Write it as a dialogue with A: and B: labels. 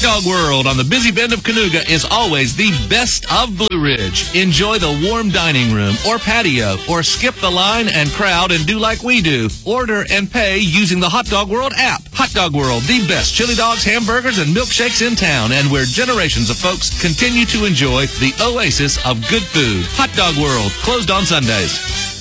A: Dog World on the busy bend of Canoga is always the best of Blue Ridge. Enjoy the warm dining room or patio, or skip the line and crowd and do like we do. Order and pay using the Hot Dog World app. Hot Dog World, the best chili dogs, hamburgers, and milkshakes in town, and where generations of folks continue to enjoy the oasis of good food. Hot Dog World, closed on Sundays.